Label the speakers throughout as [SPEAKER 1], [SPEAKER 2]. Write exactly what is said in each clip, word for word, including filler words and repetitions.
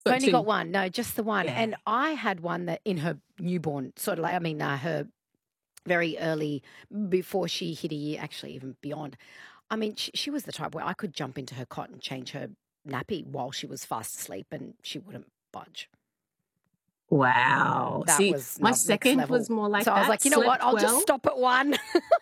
[SPEAKER 1] Got
[SPEAKER 2] only
[SPEAKER 1] two.
[SPEAKER 2] got one. No, just the one.
[SPEAKER 1] Yeah.
[SPEAKER 2] And I had one that in her newborn, sort of like, I mean, uh, her very early, before she hit a year, actually even beyond. I mean, she, she was the type where I could jump into her cot and change her nappy while she was fast asleep and she wouldn't budge.
[SPEAKER 1] Wow.
[SPEAKER 2] That
[SPEAKER 1] See,
[SPEAKER 2] was
[SPEAKER 1] my
[SPEAKER 2] not next
[SPEAKER 1] second
[SPEAKER 2] level.
[SPEAKER 1] was more like
[SPEAKER 2] so
[SPEAKER 1] that.
[SPEAKER 2] I was like, you know what?
[SPEAKER 1] Slept
[SPEAKER 2] I'll just
[SPEAKER 1] well.
[SPEAKER 2] stop at one.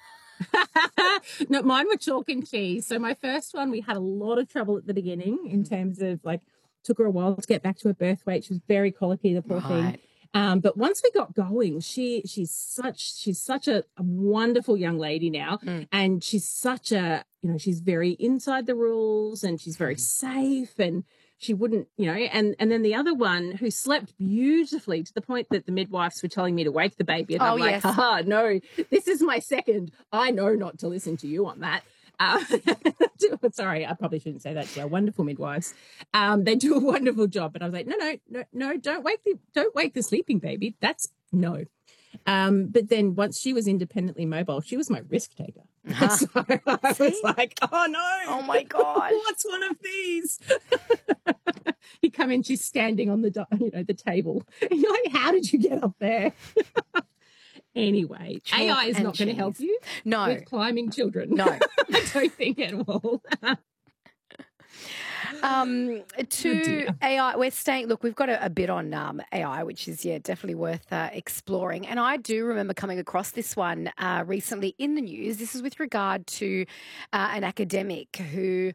[SPEAKER 1] No, mine were chalk and cheese. So my first one, we had a lot of trouble at the beginning in terms of like, took her a while to get back to her birth weight. She was very colicky, the poor thing.
[SPEAKER 2] Right.
[SPEAKER 1] Um, but once we got going, she she's such she's such a, a wonderful young lady now,
[SPEAKER 2] Mm.
[SPEAKER 1] and she's such a you know she's very inside the rules and she's very
[SPEAKER 2] Mm.
[SPEAKER 1] safe, and she wouldn't you know and and then the other one who slept beautifully to the point that the midwives were telling me to wake the baby, and
[SPEAKER 2] Oh,
[SPEAKER 1] I'm like,
[SPEAKER 2] yes.
[SPEAKER 1] haha, no, this is my second. I know not to listen to you on that. Uh, sorry, I probably shouldn't say that to our wonderful midwives. Um, they do a wonderful job, but I was like, no, no, no, no, don't wake the, don't wake the sleeping baby. That's no. Um, but then once she was independently mobile, she was my risk taker.
[SPEAKER 2] Uh-huh.
[SPEAKER 1] So I was
[SPEAKER 2] See?
[SPEAKER 1] like, oh no,
[SPEAKER 2] Oh my gosh.
[SPEAKER 1] what's one of these? You come in, she's standing on the, do- you know, the table, and you're like, how did you get up there? Anyway,
[SPEAKER 2] Chalk
[SPEAKER 1] A I is
[SPEAKER 2] and
[SPEAKER 1] not going to help
[SPEAKER 2] cheese.
[SPEAKER 1] you
[SPEAKER 2] No.
[SPEAKER 1] with climbing children.
[SPEAKER 2] No.
[SPEAKER 1] I don't think at all.
[SPEAKER 2] Um, to
[SPEAKER 1] dear.
[SPEAKER 2] A I, we're staying. Look, we've got a, a bit on um, A I, which is yeah definitely worth uh, exploring. And I do remember coming across this one uh, recently in the news. This is with regard to uh, an academic who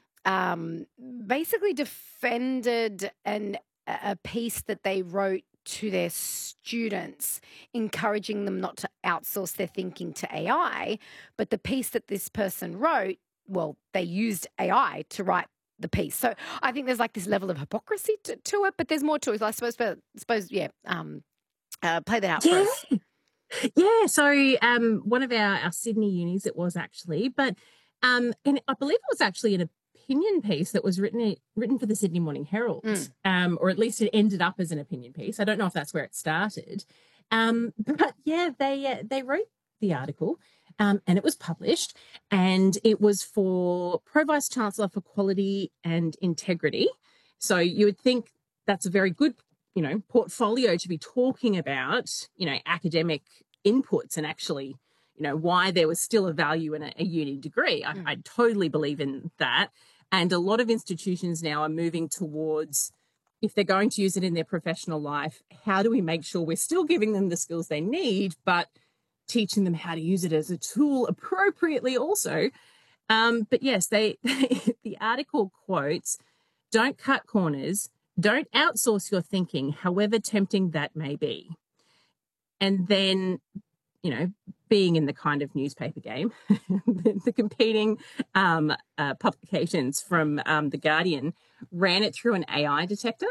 [SPEAKER 2] um, basically defended an a piece that they wrote to their students, encouraging them not to outsource their thinking to A I. But the piece that this person wrote, well, they used A I to write the piece. So I think there's like this level of hypocrisy to, to it, but there's more to it. I suppose, but, suppose, yeah, um, uh, play that out
[SPEAKER 1] Yeah.
[SPEAKER 2] for us.
[SPEAKER 1] Yeah, so um, one of our, our Sydney unis, it was actually, but um, and I believe it was actually an opinion piece that was written written for the Sydney Morning Herald,
[SPEAKER 2] Mm.
[SPEAKER 1] um, or at least it ended up as an opinion piece. I don't know if that's where it started, um, but yeah, they uh, they wrote the article, um, and it was published, and it was for Pro Vice Chancellor for Quality and Integrity. So you would think that's a very good, you know, portfolio to be talking about, you know, academic inputs and actually, you know, why there was still a value in a, a uni degree. I,
[SPEAKER 2] Mm.
[SPEAKER 1] I totally believe in that. And a lot of institutions now are moving towards, if they're going to use it in their professional life, how do we make sure we're still giving them the skills they need, but teaching them how to use it as a tool appropriately also. Um, but yes, they, the article quotes, don't cut corners, don't outsource your thinking, however tempting that may be. And then, you know, being in the kind of newspaper game, the, the competing um, uh, publications from um, The Guardian ran it through an A I detector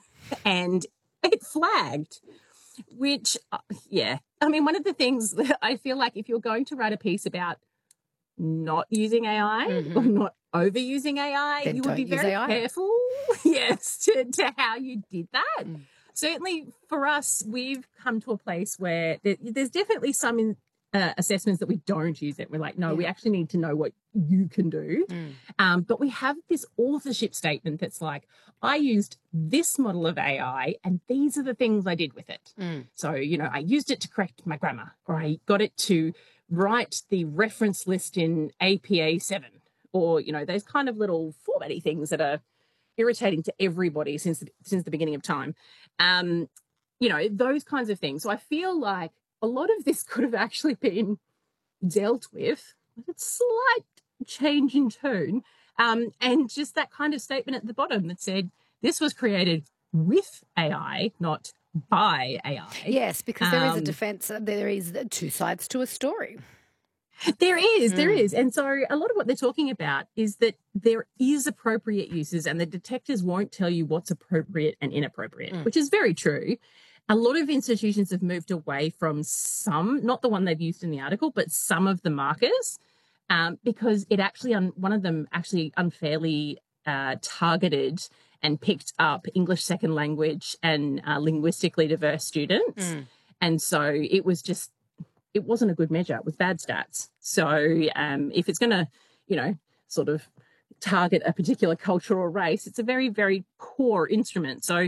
[SPEAKER 1] and it flagged, which, uh, yeah. I mean, one of the things that I feel like if you're going to write a piece about not using A I
[SPEAKER 2] Mhm.
[SPEAKER 1] or not overusing A I,
[SPEAKER 2] Then
[SPEAKER 1] you would be
[SPEAKER 2] don't use
[SPEAKER 1] very
[SPEAKER 2] A I.
[SPEAKER 1] careful, yes, to, to how you did that.
[SPEAKER 2] Mm.
[SPEAKER 1] Certainly for us, we've come to a place where there, there's definitely some in, uh, assessments that we don't use it. We're like, no, we
[SPEAKER 2] Yeah.
[SPEAKER 1] actually need to know what you can do.
[SPEAKER 2] Mm.
[SPEAKER 1] Um, but we have this authorship statement that's like, I used this model of A I and these are the things I did with it.
[SPEAKER 2] Mm.
[SPEAKER 1] So, you know, I used it to correct my grammar, or I got it to write the reference list in A P A seven, or, you know, those kind of little formatty things that are irritating to everybody since the, since the beginning of time. Um, you know, those kinds of things. So I feel like a lot of this could have actually been dealt with with a slight change in tone, um, and just that kind of statement at the bottom that said, this was created with A I, not by A I.
[SPEAKER 2] Yes, because there is a
[SPEAKER 1] Um,
[SPEAKER 2] defence. There is two sides to a story.
[SPEAKER 1] There is, there
[SPEAKER 2] Mm.
[SPEAKER 1] is. And so a lot of what they're talking about is that there is appropriate uses and the detectors won't tell you what's appropriate and inappropriate,
[SPEAKER 2] Mm.
[SPEAKER 1] which is very true. A lot of institutions have moved away from some, not the one they've used in the article, but some of the markers, um, because it actually, un- one of them actually unfairly uh, targeted and picked up English second language and uh, linguistically diverse students.
[SPEAKER 2] Mm.
[SPEAKER 1] And so it was just, it wasn't a good measure. It was bad stats. So um, if it's going to, you know, sort of target a particular culture or race. It's a very, very core instrument. So